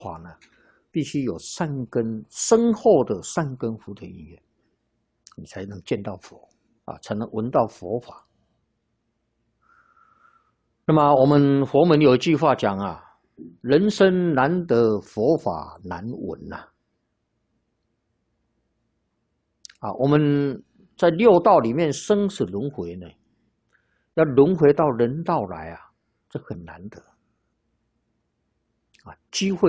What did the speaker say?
法呢，必须有善根深厚的善根福德因缘，你才能见到佛啊，才能闻到佛法。那么我们佛门有一句话讲啊，人生难得佛法难闻呐。我们在六道里面生死轮回呢，要轮回到人道来啊，这很难得。机会